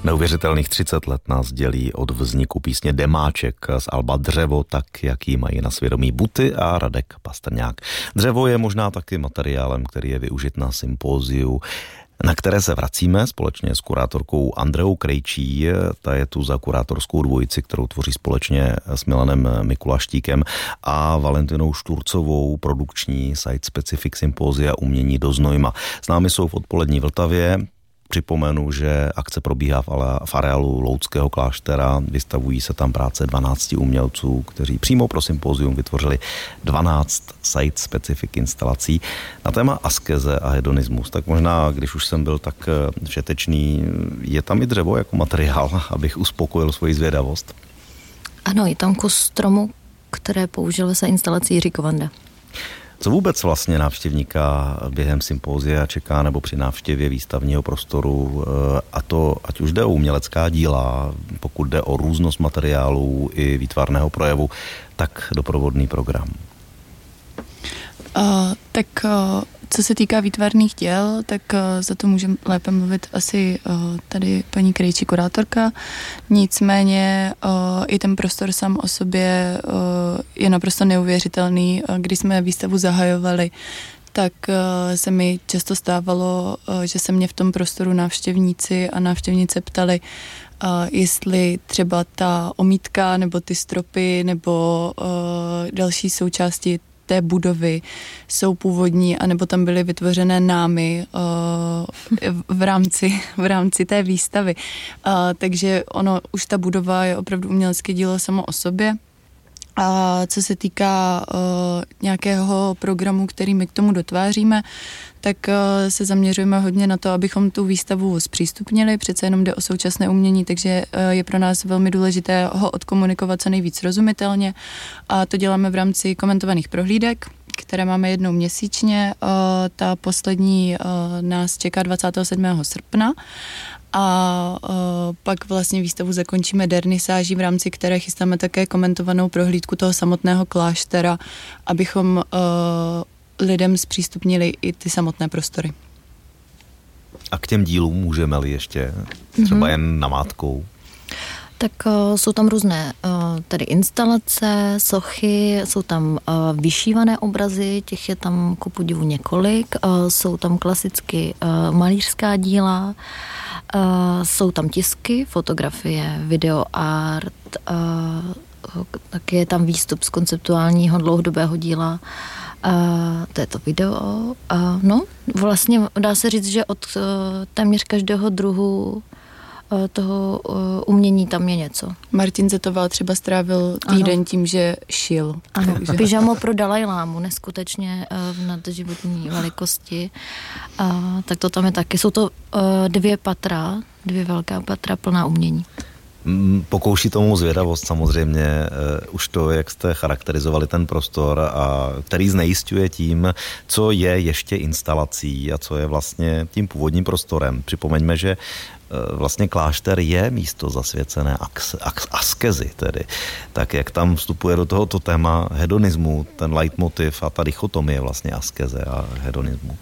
Neuvěřitelných 30 let nás dělí od vzniku písně Demáček z alba Dřevo, tak jak ji mají na svědomí Buty a Radek Pastrňák. Dřevo je možná taky materiálem, který je využit na sympóziu, na které se vracíme společně s kurátorkou Andreou Krejčí. Ta je tu za kurátorskou dvojici, kterou tvoří společně s Milanem Mikulaštíkem a Valentinou Šturcovou, produkční Site Specific Sympózia umění do Znojma. S námi jsou v odpolední Vltavě. Připomenu, že akce probíhá v areálu Loudského kláštera, vystavují se tam práce 12 umělců, kteří přímo pro sympózium vytvořili 12 site specific instalací na téma askeze a hedonismus. Tak možná, když už jsem byl tak všetečný, je tam i dřevo jako materiál, abych uspokojil svoji zvědavost? Ano, je tam kus stromu, které použil se instalací Jiří Kovanda. Co vůbec vlastně návštěvníka během sympózia čeká nebo při návštěvě výstavního prostoru, a to ať už jde o umělecká díla, pokud jde o různost materiálů i výtvarného projevu, tak doprovodný program? Co se týká výtvarných děl, tak za to můžeme lépe mluvit asi tady paní Krejčí kurátorka. Nicméně i ten prostor sám o sobě je naprosto neuvěřitelný. Když jsme výstavu zahajovali, tak se mi často stávalo, že se mě v tom prostoru návštěvníci a návštěvnice ptali, jestli třeba ta omítka nebo ty stropy nebo další součásti té budovy jsou původní, anebo tam byly vytvořené námi v rámci té výstavy. Takže už ta budova je opravdu umělecké dílo samo o sobě. A co se týká nějakého programu, který my k tomu dotváříme, tak se zaměřujeme hodně na to, abychom tu výstavu zpřístupnili. Přece jenom jde o současné umění, takže je pro nás velmi důležité ho odkomunikovat co nejvíc rozumitelně. A to děláme v rámci komentovaných prohlídek, které máme jednou měsíčně. Ta poslední nás čeká 27. srpna. A pak vlastně výstavu zakončíme dernisáží, v rámci které chystáme také komentovanou prohlídku toho samotného kláštera, abychom lidem zpřístupnili i ty samotné prostory. A k těm dílům můžeme-li ještě třeba jen namátkou? Tak jsou tam různé tady instalace, sochy, jsou tam vyšívané obrazy, těch je tam ku podivu několik, jsou tam klasicky malířská díla, jsou tam tisky, fotografie, videoart, taky je tam výstup z konceptuálního dlouhodobého díla, to je to video. Vlastně dá se říct, že od téměř každého druhu toho umění tam je něco. Martin Zetoval třeba strávil týden tím, že šil. Ano, pyžamo pro Dalajlámu, neskutečně v nadživotní velikosti. Tak to tam je taky. Jsou to dvě velká patra plná umění. Pokouší tomu zvědavost samozřejmě, už to, jak jste charakterizovali ten prostor, a který znejisťuje tím, co je ještě instalací a co je vlastně tím původním prostorem. Připomeňme, že vlastně klášter je místo zasvěcené askezy tedy. Tak jak tam vstupuje do tohoto téma hedonismu, ten leitmotiv a ta dichotomie vlastně askeze a hedonismu?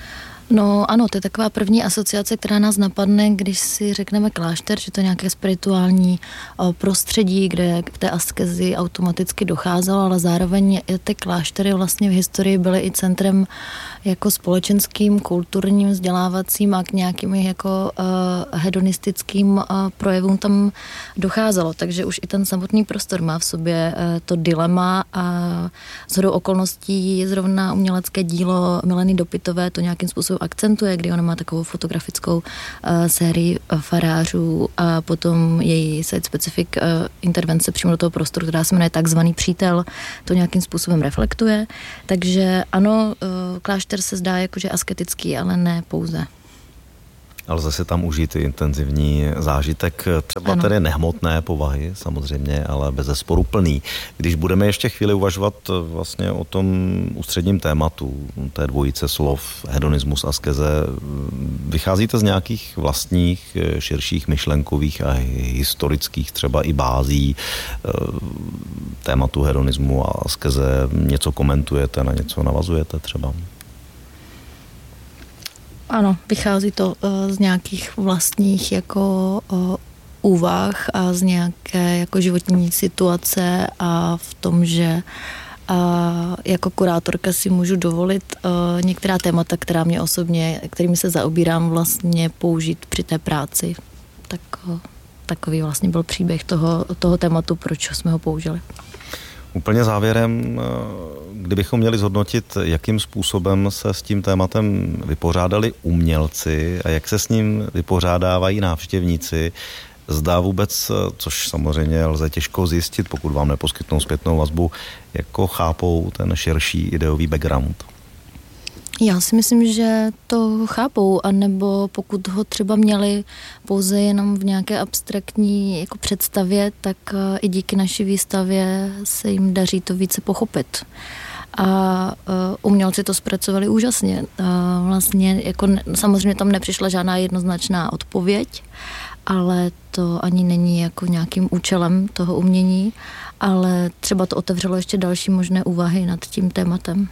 No ano, to je taková první asociace, která nás napadne, když si řekneme klášter, že to je nějaké spirituální prostředí, kde k té askezi automaticky docházelo, ale zároveň ty kláštery vlastně v historii byly i centrem jako společenským, kulturním, vzdělávacím a k nějakým jako hedonistickým projevům tam docházelo. Takže už i ten samotný prostor má v sobě to dilema a shodou okolností zrovna umělecké dílo Mileny Dopitové to nějakým způsobem akcentuje, kdy ona má takovou fotografickou sérii farářů a potom její site specific intervence přímo do toho prostoru, která se jmenuje Takzvaný přítel, to nějakým způsobem reflektuje. Takže ano, klášter se zdá jakože asketický, ale ne pouze. Ale zase tam užít intenzivní zážitek, třeba tedy nehmotné povahy samozřejmě, ale bezesporu plný. Když budeme ještě chvíli uvažovat vlastně o tom ústředním tématu, té dvojice slov, hedonismus, askeze, vycházíte z nějakých vlastních, širších myšlenkových a historických třeba i bází tématu hedonismu a askeze, něco komentujete, na něco navazujete třeba? Ano, vychází to z nějakých vlastních jako úvah a z nějaké jako životní situace a v tom, že jako kurátorka si můžu dovolit některá témata, která mě osobně, kterými se zaobírám, vlastně použít při té práci. Tak takový vlastně byl příběh toho tématu, proč jsme ho použili. Úplně závěrem, kdybychom měli zhodnotit, jakým způsobem se s tím tématem vypořádali umělci a jak se s ním vypořádávají návštěvníci, zdá vůbec, což samozřejmě lze těžko zjistit, pokud vám neposkytnou zpětnou vazbu, jako chápou ten širší ideový background. Já si myslím, že to chápou, anebo pokud ho třeba měli pouze jenom v nějaké abstraktní jako představě, tak i díky naší výstavě se jim daří to více pochopit. A umělci to zpracovali úžasně. Vlastně jako samozřejmě tam nepřišla žádná jednoznačná odpověď, ale to ani není jako nějakým účelem toho umění, ale třeba to otevřelo ještě další možné úvahy nad tím tématem.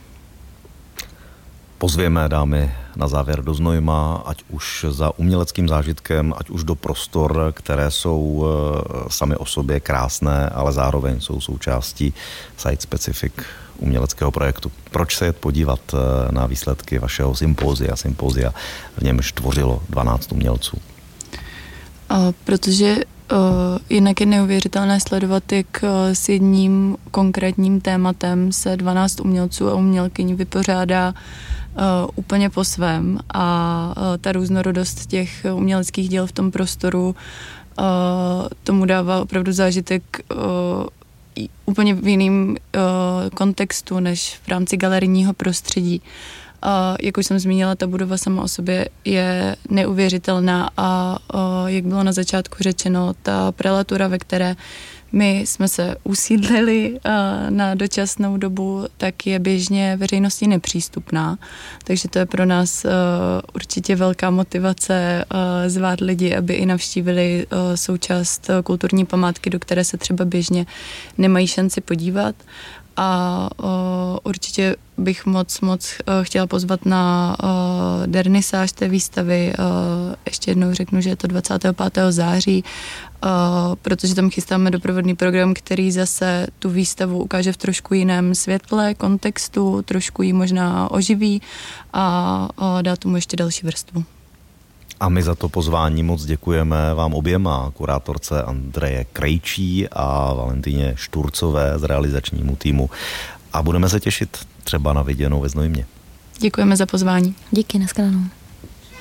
Pozvěme dámy na závěr do Znojma, ať už za uměleckým zážitkem, ať už do prostor, které jsou sami o sobě krásné, ale zároveň jsou součástí site-specific uměleckého projektu. Proč se jet podívat na výsledky vašeho sympózia, v němž tvořilo 12 umělců? Protože jinak je neuvěřitelné sledovat, jak s jedním konkrétním tématem se 12 umělců a umělkyň vypořádá úplně po svém a ta různorodost těch uměleckých děl v tom prostoru tomu dává opravdu zážitek úplně v jiném kontextu než v rámci galerijního prostředí. Jak už jsem zmínila, ta budova sama o sobě je neuvěřitelná a jak bylo na začátku řečeno, ta prelatura, ve které my jsme se usídlili na dočasnou dobu, tak je běžně veřejnosti nepřístupná, takže to je pro nás určitě velká motivace zvát lidi, aby i navštívili součást kulturní památky, do které se třeba běžně nemají šanci podívat. A určitě bych moc chtěla pozvat na dernisáž té výstavy. Ještě jednou řeknu, že je to 25. září, protože tam chystáme doprovodný program, který zase tu výstavu ukáže v trošku jiném světle, kontextu, trošku ji možná oživí a dá tomu ještě další vrstvu. A my za to pozvání moc děkujeme vám oběma, kurátorce Andreje Krejčí a Valentíně Šturcové z realizačnímu týmu. A budeme se těšit třeba na viděnou ve Znojmě. Děkujeme za pozvání. Díky, nashledanou.